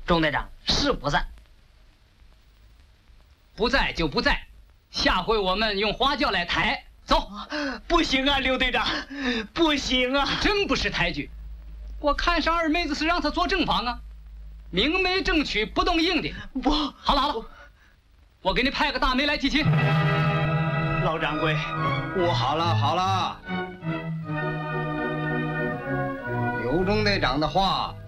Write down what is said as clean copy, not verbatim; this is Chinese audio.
钟队长是不在， 不在就不在，下回我们用花轿来抬。走。 不行啊，刘队长，不行啊！ 真不识抬举。我看上二妹子是让她做正房啊，明媒正娶，不动硬的。 不， 好了好了，我给你派个大媒来提亲。 老掌柜， 好了，刘中队长的话